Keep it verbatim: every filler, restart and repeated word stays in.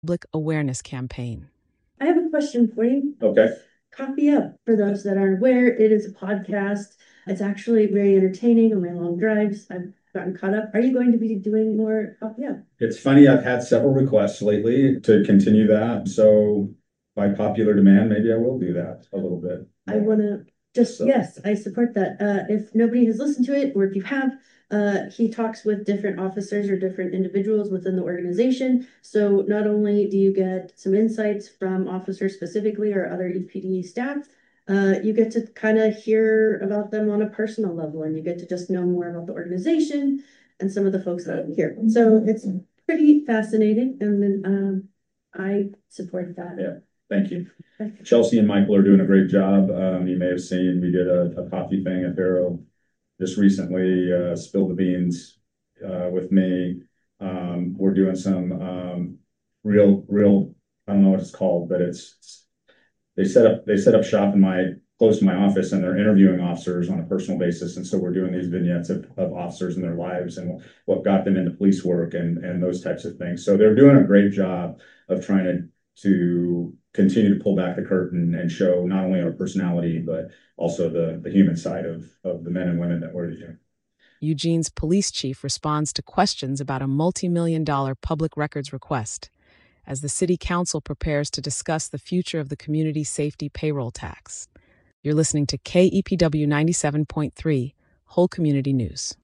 Public awareness campaign. I have a question for you. Okay. Coffee Up, for those that aren't aware, it is a podcast. It's actually very entertaining on my long drives. I've gotten caught up. Are you going to be doing more Coffee Up? It's funny, I've had several requests lately to continue that. So by popular demand, maybe I will do that a little bit. I want to just, So- yes, I support that. Uh, if nobody has listened to it, or if you have, uh, he talks with different officers or different individuals within the organization. So not only do you get some insights from officers specifically or other E P D staff, uh, you get to kind of hear about them on a personal level, and you get to just know more about the organization and some of the folks that are here. So it's pretty fascinating, and then um, I support that. Yeah. Thank you. Chelsea and Michael are doing a great job. Um, you may have seen, we did a, a coffee thing at Barrow just recently, uh, Spill the Beans, uh, with me. Um, we're doing some, um, real, real, I don't know what it's called, but it's, they set up, they set up shop in my, close to my office, and they're interviewing officers on a personal basis. And so we're doing these vignettes of, of officers and their lives and what got them into police work and, and those types of things. So they're doing a great job of trying to, to continue to pull back the curtain and show not only our personality, but also the, the human side of, of the men and women that we're here. Eugene's police chief responds to questions about a multi-million dollar public records request as the city council prepares to discuss the future of the community safety payroll tax. You're listening to K E P W ninety-seven point three, Whole Community News.